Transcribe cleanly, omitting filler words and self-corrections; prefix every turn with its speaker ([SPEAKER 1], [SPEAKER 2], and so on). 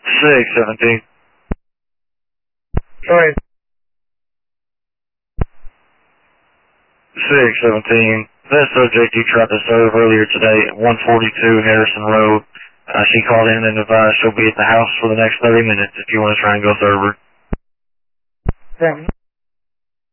[SPEAKER 1] 617.
[SPEAKER 2] Sorry.
[SPEAKER 1] 617. That subject you tried to serve earlier today at 142 Harrison Road. She called in and advised she'll be at the house for the next 30 minutes if you want to try and go serve her.
[SPEAKER 2] Yeah.